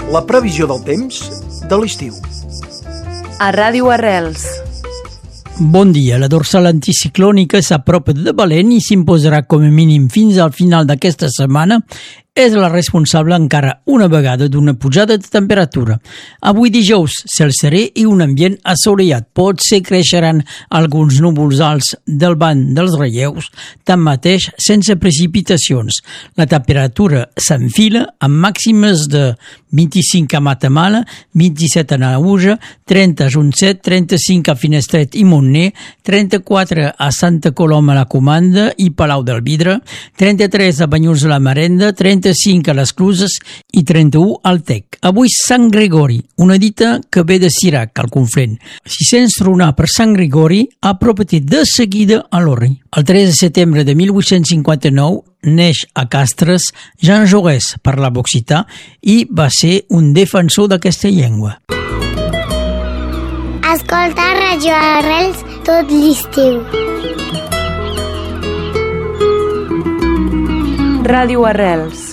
la previsió del temps de l'estiu. A Ràdio Arrels. Bon dia. La dorsal anticiclònica s'apropa de valent i s'imposarà com a mínim fins al final d'aquesta setmana. És la responsable encara una vegada d'una pujada de temperatura. Avui dijous, cel serè i un ambient assolellat. Potser creixeran alguns núvols alts del banc dels relleus, tanmateix sense precipitacions. La temperatura s'enfila amb màximes de 25 a Matamala, 27 a Naüja, 30 a Junset, 35 a Finestret i Montner, 34 a Santa Coloma a la Comanda i Palau del Vidre, 33 a Banyuls de la Marenda, 35 a les Cluses i 31 al Tec. Avui Sant Gregori, una dita que ve de Cirac, al Conflent. Si sents tronar per Sant Gregori, apropa-t'hi de seguida a l'Orri. El 3 de setembre de 1859 neix a Castres Jean Jaurès, parlava occità, i va ser un defensor d'aquesta llengua. Escolta Ràdio Arrels tot l'estiu. Ràdio Arrels.